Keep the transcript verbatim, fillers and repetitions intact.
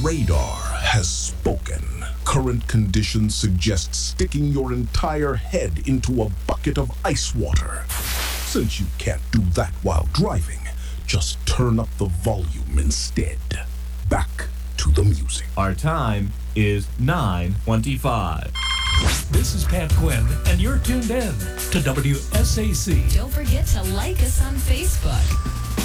radar has spoken. Current conditions suggest sticking your entire head into a bucket of ice water. Since you can't do that while driving, just turn up the volume instead. Back to the music. Our time is nine twenty-five. This is Pat Quinn, and you're tuned in to W S A C. Don't forget to like us on Facebook.